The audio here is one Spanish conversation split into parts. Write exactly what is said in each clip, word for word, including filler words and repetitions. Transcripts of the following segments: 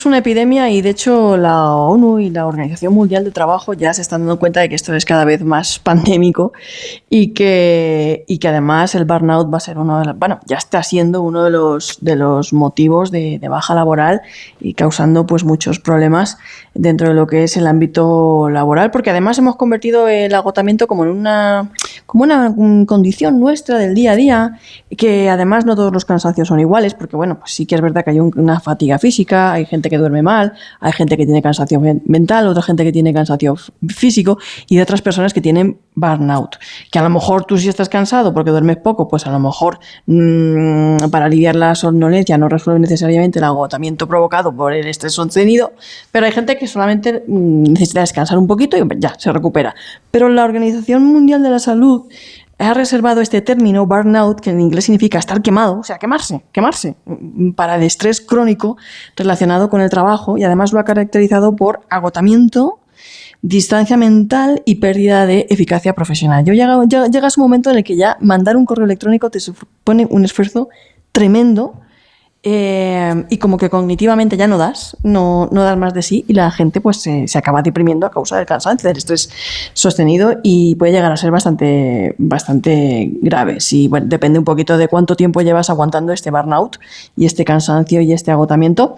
una epidemia y de hecho la ONU y la Organización Mundial del Trabajo ya se están dando cuenta de que esto es cada vez más pandémico y que, y que además el burnout va a ser uno de los, bueno, ya está siendo uno de los, de los motivos de, de baja laboral y causando pues muchos problemas dentro de lo que es el ámbito laboral, porque además hemos convertido el agotamiento como en una, como una condición nuestra del día a día, que además no todos los cansancios son iguales, porque bueno, pues sí que es verdad que hay un, una fatiga física, hay gente que duerme mal, hay gente que tiene cansancio mental, otra gente que tiene cansancio físico y de otras personas que tienen burnout. Que a lo mejor tú si estás cansado porque duermes poco, pues a lo mejor mmm, para aliviar la somnolencia no resuelve necesariamente el agotamiento provocado por el estrés sostenido, pero hay gente que solamente mmm, necesita descansar un poquito y ya, se recupera. Pero la Organización Mundial de la Salud ha reservado este término burnout, que en inglés significa estar quemado, o sea, quemarse, quemarse, para el estrés crónico relacionado con el trabajo, y además lo ha caracterizado por agotamiento, distancia mental y pérdida de eficacia profesional. Yo llega, llega, llega un momento en el que ya mandar un correo electrónico te supone un esfuerzo tremendo, eh, y como que cognitivamente ya no das, no, no das más de sí, y la gente pues se, se acaba deprimiendo a causa del cansancio, del estrés sostenido, y puede llegar a ser bastante, bastante grave. Sí, bueno, depende un poquito de cuánto tiempo llevas aguantando este burnout y este cansancio y este agotamiento.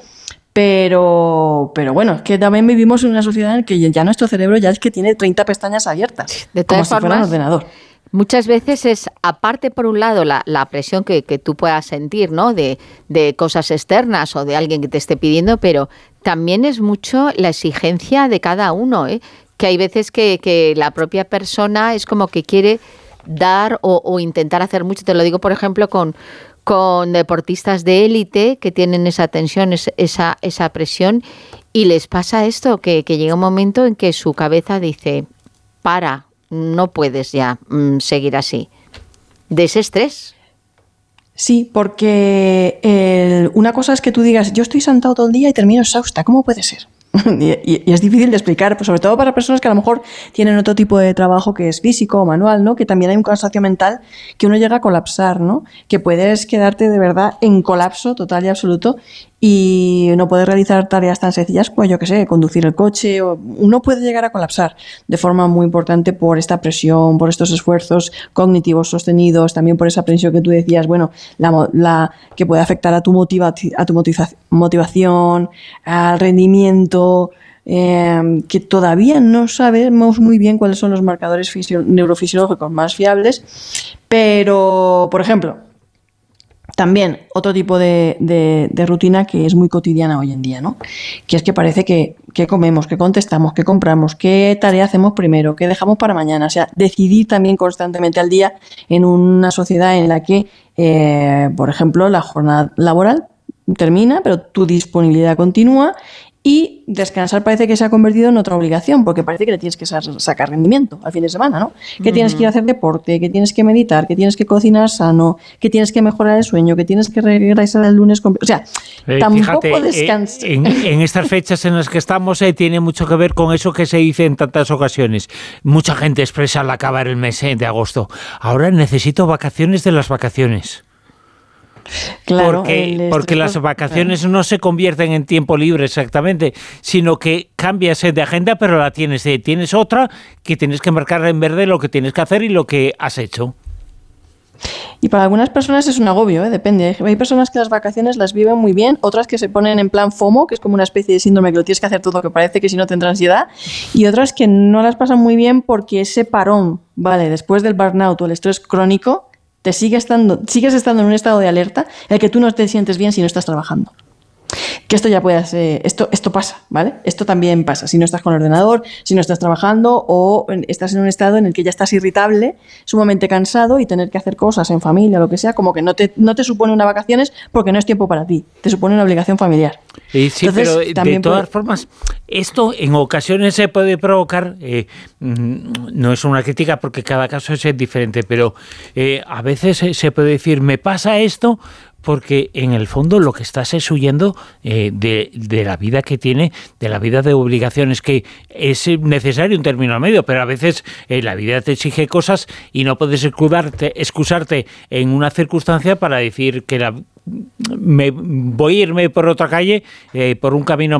Pero, pero bueno, es que también vivimos en una sociedad en la que ya nuestro cerebro ya es que tiene treinta pestañas abiertas, de todas como si fuera un ordenador. Muchas veces es, aparte por un lado, la, la presión que, que tú puedas sentir, ¿no? De, de cosas externas o de alguien que te esté pidiendo, pero también es mucho la exigencia de cada uno, ¿eh? Que hay veces que, que la propia persona es como que quiere dar o, o intentar hacer mucho. Te lo digo, por ejemplo, con, con deportistas de élite que tienen esa tensión, esa, esa presión, y les pasa esto, que, que llega un momento en que su cabeza dice, para, no puedes ya mmm, seguir así, de ese estrés. Sí, porque el, una cosa es que tú digas, yo estoy sentado todo el día y termino exhausta, ¿cómo puede ser? y, y, y es difícil de explicar, pues sobre todo para personas que a lo mejor tienen otro tipo de trabajo que es físico o manual, ¿no? Que también hay un cansancio mental que uno llega a colapsar, ¿no? Que puedes quedarte de verdad en colapso total y absoluto y no puedes realizar tareas tan sencillas como, yo qué sé, conducir el coche. O uno puede llegar a colapsar de forma muy importante por esta presión, por estos esfuerzos cognitivos sostenidos, también por esa presión que tú decías, bueno, la, la que puede afectar a tu, motiva, a tu motiva, motivación, al rendimiento, eh, que todavía no sabemos muy bien cuáles son los marcadores fisio, neurofisiológicos más fiables, pero, por ejemplo, también otro tipo de, de, de rutina que es muy cotidiana hoy en día, ¿no? Que es que parece que, que comemos, que contestamos, que compramos, qué tarea hacemos primero, qué dejamos para mañana. O sea, decidir también constantemente al día en una sociedad en la que, eh, por ejemplo, la jornada laboral termina, pero tu disponibilidad continúa. Y descansar parece que se ha convertido en otra obligación, porque parece que le tienes que sacar rendimiento al fin de semana, ¿no? Que uh-huh. tienes que ir a hacer deporte, que tienes que meditar, que tienes que cocinar sano, que tienes que mejorar el sueño, que tienes que regresar el lunes con... O sea, eh, tampoco fíjate, descansar. Eh, en, en estas fechas en las que estamos eh, tiene mucho que ver con eso que se dice en tantas ocasiones. Mucha gente expresa al acabar el mes eh, de agosto, ahora necesito vacaciones de las vacaciones. Claro, porque, porque las vacaciones claro. no se convierten en tiempo libre exactamente, sino que cambias de agenda, pero la tienes, tienes otra que tienes que marcar en verde lo que tienes que hacer y lo que has hecho. Y para algunas personas es un agobio, ¿eh? Depende. Hay personas que las vacaciones las viven muy bien, otras que se ponen en plan FOMO, que es como una especie de síndrome que lo tienes que hacer todo, que parece que si no tendrá ansiedad, y otras que no las pasan muy bien porque ese parón, ¿vale? Después del burnout o el estrés crónico, te sigue estando, sigues estando en un estado de alerta en el que tú no te sientes bien si no estás trabajando. Que esto ya puede ser, esto, esto pasa, ¿vale? Esto también pasa, si no estás con el ordenador, si no estás trabajando o estás en un estado en el que ya estás irritable, sumamente cansado y tener que hacer cosas en familia o lo que sea, como que no te, no te supone unas vacaciones porque no es tiempo para ti, te supone una obligación familiar. Eh, sí, entonces, pero también de todas puede... formas, esto en ocasiones se puede provocar, eh, no es una crítica porque cada caso es diferente, pero eh, a veces se puede decir, me pasa esto porque en el fondo lo que estás es huyendo eh, de, de la vida que tiene, de la vida de obligaciones, que es necesario un término medio, pero a veces eh, la vida te exige cosas y no puedes excusarte, excusarte en una circunstancia para decir que la, me, voy a irme por otra calle, eh, por un camino